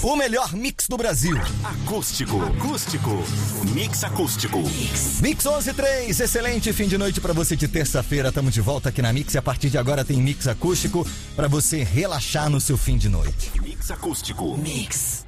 O melhor mix do Brasil. Acústico. Mix acústico. Mix 11:03, excelente fim de noite pra você de terça-feira. Tamo de volta aqui na Mix e a partir de agora tem mix acústico pra você relaxar no seu fim de noite. Mix acústico. Mix.